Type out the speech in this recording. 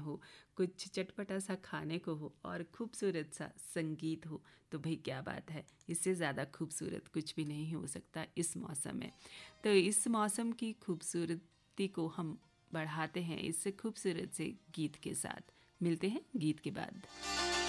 हो, कुछ चटपटा सा खाने को हो और खूबसूरत सा संगीत हो तो भाई क्या बात है। इससे ज़्यादा खूबसूरत कुछ भी नहीं हो सकता इस मौसम में। तो इस मौसम की खूबसूरती को हम बढ़ाते हैं इस खूबसूरत से गीत के साथ। मिलते हैं गीत के बाद।